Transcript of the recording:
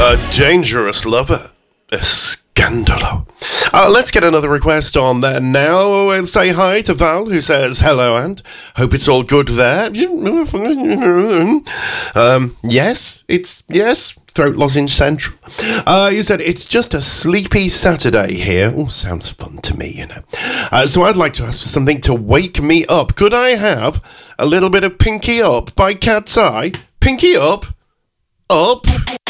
A dangerous lover. A scandalo. Let's get another request on there now and say hi to Val, who says, hello, Ant. Hope it's all good there. Yes. Throat lozenge central. You said, it's just a sleepy Saturday here. Oh, sounds fun to me, you know. So I'd like to ask for something to wake me up. Could I have a little bit of Pinky Up by Cat's Eye? Pinky Up? Up?